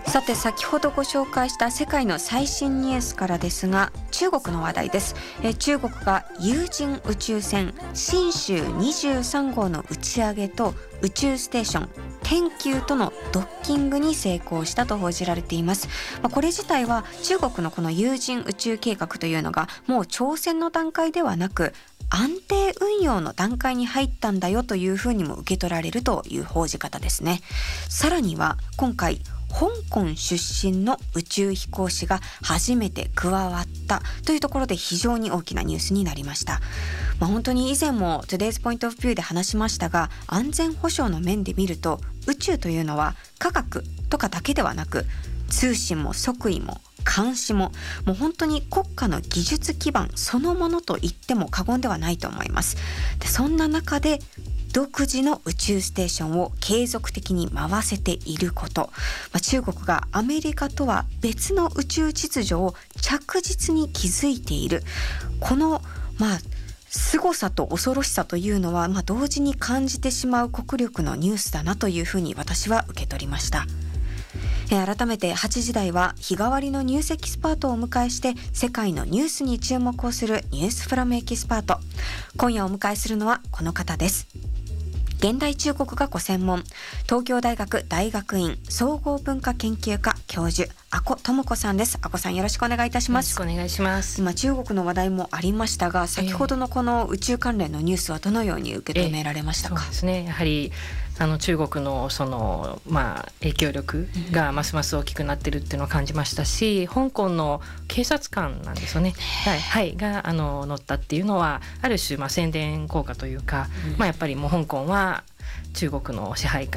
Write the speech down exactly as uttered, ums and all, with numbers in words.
さて先ほどご紹介した世界の最新ニュースからですが、中国の話題です。え中国が有人宇宙船神舟にじゅうさん号の打ち上げと宇宙ステーション天宮とのドッキングに成功したと報じられています。まあ、これ自体は中国のこの有人宇宙計画というのがもう挑戦の段階ではなく安定運用の段階に入ったんだよというふうにも受け取られるという報じ方ですね。さらには今回香港出身の宇宙飛行士が初めて加わったというところで非常に大きなニュースになりました。まあ、本当に以前も Today's Point of View で話しましたが、安全保障の面で見ると宇宙というのは科学とかだけではなく通信も測位も監視ももう本当に国家の技術基盤そのものと言っても過言ではないと思います。でそんな中で独自の宇宙ステーションを継続的に回せていること、まあ、中国がアメリカとは別の宇宙秩序を着実に築いているこのまあ凄さと恐ろしさというのは、まあ、同時に感じてしまう国力のニュースだなというふうに私は受け取りました。え改めてはちじ台は日替わりのニュースエキスパートをお迎えして世界のニュースに注目をするニュースフラムエキスパート。今夜お迎えするのはこの方です。現代中国がご専門、東京大学大学院総合文化研究科教授阿古智子さんです。阿古さんよろしくお願いいたします。 よろしくお願いします。 今中国の話題もありましたが、先ほどのこの宇宙関連のニュースはどのように受け止められましたか？ えー、そうですね、やはりあの中国のその、まあ、影響力がますます大きくなってるっていうのを感じましたし、香港の警察官なんですよね、はいはい、があの乗ったっていうのはある種、まあ、宣伝効果というか、うんまあ、やっぱりもう香港は中国の支配下